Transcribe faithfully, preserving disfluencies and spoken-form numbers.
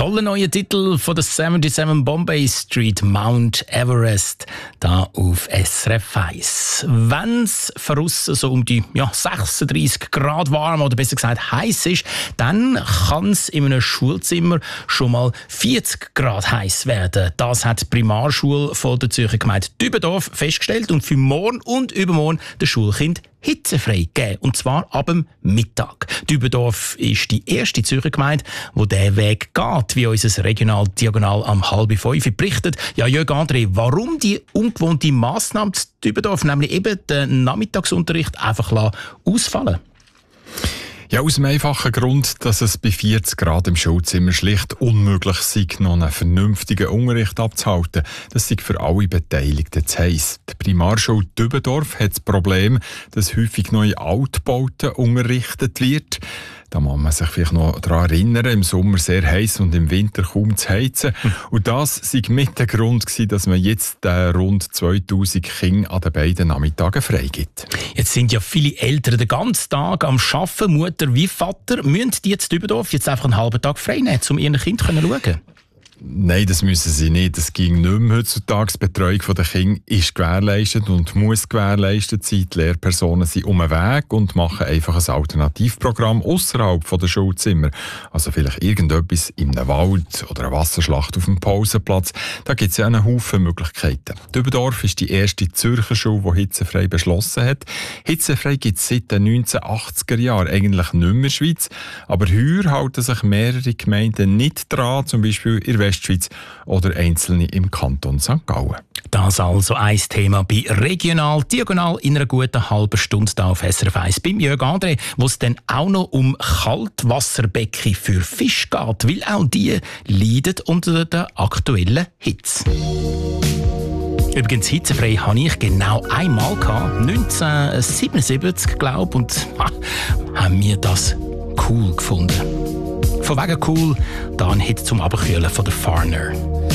Toller neuer Titel von der siebenundsiebzig Bombay Street, Mount Everest, da auf S R F eins. Wenn es draussen so um die ja, sechsunddreissig Grad warm oder besser gesagt heiß ist, dann kann es in einem Schulzimmer schon mal vierzig Grad heiß werden. Das hat die Primarschule von der Zürcher Gemeinde Dübendorf festgestellt und für morgen und übermorgen der Schulkind hitzefrei gegeben. Und zwar ab dem Mittag. Dübendorf ist die erste Zürcher Gemeinde, wo der Weg geht, wie unser Regional Diagonal am halb fünf berichtet. Ja, Jörg André, warum die ungewohnte Massnahme zu Dübendorf, nämlich eben den Nachmittagsunterricht einfach ausfallen lassen? Ja, aus dem einfachen Grund, dass es bei vierzig Grad im Schulzimmer schlicht unmöglich sei, noch einen vernünftigen Unterricht abzuhalten. Das sei für alle Beteiligten zu heiss. Die Primarschule Dübendorf hat das Problem, dass häufig noch in Altbauten unterrichtet wird. Da muss man sich vielleicht noch daran erinnern, im Sommer sehr heiß und im Winter kaum zu heizen. Und das sei mit der Grund gewesen, dass man jetzt äh, rund zweitausend Kinder an den beiden Nachmittagen freigibt. Jetzt sind ja viele Eltern den ganzen Tag am Arbeiten, Mutter wie Vater. Müssen die jetzt Dübendorf jetzt einfach einen halben Tag frei nehmen, um ihren Kind zu schauen? Nein, das müssen sie nicht. Das ging nicht mehr heutzutage. Die Betreuung der Kinder ist gewährleistet und muss gewährleistet sein. Die Lehrpersonen sind um den Weg und machen einfach ein Alternativprogramm außerhalb der Schulzimmer. Also vielleicht irgendetwas in einem Wald oder eine Wasserschlacht auf dem Pausenplatz. Da gibt es ja einen Haufen Möglichkeiten. Dübendorf ist die erste Zürcher Schule, die hitzefrei beschlossen hat. Hitzefrei gibt es seit den neunzehnhundertachtziger Jahren eigentlich nicht mehr in der Schweiz. Aber heuer halten sich mehrere Gemeinden nicht dran, zum Beispiel in der Westschweiz oder einzelne im Kanton Sankt Gallen. Das also ein Thema bei Regional Diagonal in einer guten halben Stunde hier auf S R F eins beim Jörg André, wo es dann auch noch um Kaltwasserbecken für Fisch geht, weil auch die leiden unter der aktuellen Hitze. Übrigens, hitzefrei hatte ich genau einmal gehabt, neunzehnhundertsiebenundsiebzig, glaube ich, und ha, haben wir das cool gefunden. Von wegen cool, da ein Hit zum Abkühlen von der Farner.